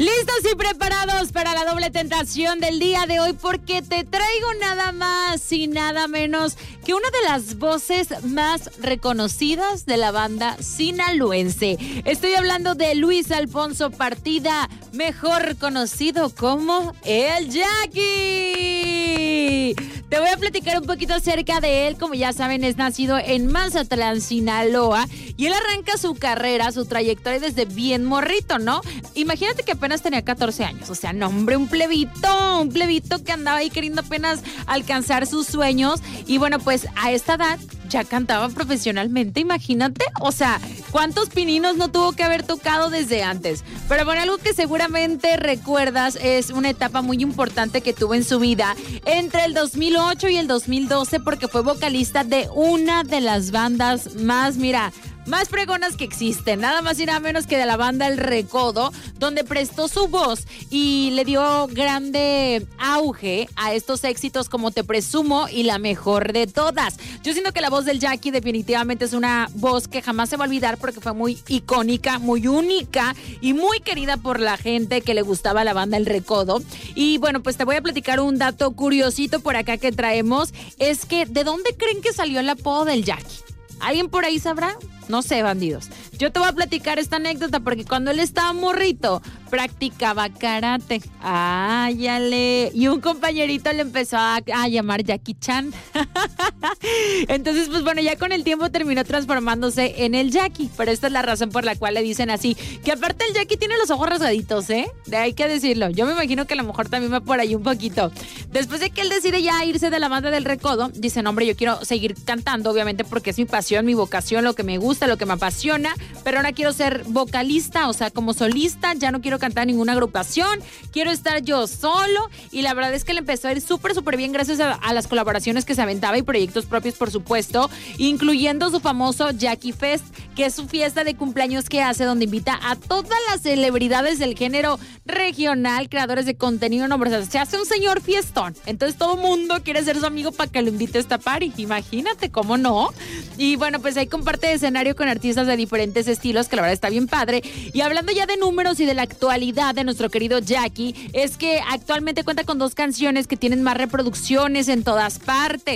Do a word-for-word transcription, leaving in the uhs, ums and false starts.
Listos y preparados para la doble tentación del día de hoy, porque te traigo nada más y nada menos que una de las voces más reconocidas de la banda sinaloense. Estoy hablando de Luis Alfonso Partida, mejor conocido como El Jackie. Te voy a platicar un poquito acerca de él. Como ya saben, es nacido en Mazatlán, Sinaloa, y él arranca su carrera, su trayectoria desde bien morrito, ¿no? Imagínate que apenas tenía catorce años, o sea, no, hombre, un plebito, un plebito que andaba ahí queriendo apenas alcanzar sus sueños. Y bueno, pues a esta edad ya cantaba profesionalmente, imagínate, o sea, ¿cuántos pininos no tuvo que haber tocado desde antes? Pero bueno, algo que seguramente recuerdas es una etapa muy importante que tuvo en su vida entre el dos mil ocho y el dos mil doce, porque fue vocalista de una de las bandas más, mira, más fregonas que existen, nada más y nada menos que de la banda El Recodo, donde prestó su voz y le dio grande auge a estos éxitos como Te Presumo y La Mejor de Todas. Yo siento que la voz del Jackie definitivamente es una voz que jamás se va a olvidar, porque fue muy icónica, muy única y muy querida por la gente que le gustaba la banda El Recodo. Y bueno, pues te voy a platicar un dato curiosito por acá que traemos, es que ¿de dónde creen que salió el apodo del Jackie? ¿Alguien por ahí sabrá? No sé, bandidos. Yo te voy a platicar esta anécdota porque cuando él estaba morrito, practicaba karate. ¡Áyale! Y un compañerito le empezó a, a llamar Jackie Chan. Entonces, pues bueno, ya con el tiempo terminó transformándose en el Jackie. Pero esta es la razón por la cual le dicen así. Que aparte el Jackie tiene los ojos rasgaditos, ¿eh? De hay que decirlo. Yo me imagino que a lo mejor también va por ahí un poquito. Después de que él decide ya irse de la banda del Recodo, dice, no, hombre, yo quiero seguir cantando, obviamente, porque es mi pasión, mi vocación, lo que me gusta, lo que me apasiona, pero ahora quiero ser vocalista, o sea, como solista, ya no quiero cantar en ninguna agrupación, quiero estar yo solo, y la verdad es que le empezó a ir súper, súper bien gracias a, a las colaboraciones que se aventaba y proyectos propios, por supuesto, incluyendo su famoso Jackie Fest, que es su fiesta de cumpleaños que hace, donde invita a todas las celebridades del género regional, creadores de contenido, no, o sea, se hace un señor fiestón, entonces todo mundo quiere ser su amigo para que lo invite a esta party, imagínate, ¿cómo no? Y bueno, pues ahí comparte escenario con artistas de diferentes estilos, que la verdad está bien padre. Y hablando ya de números y de la actualidad de nuestro querido Jackie, es que actualmente cuenta con dos canciones que tienen más reproducciones en todas partes.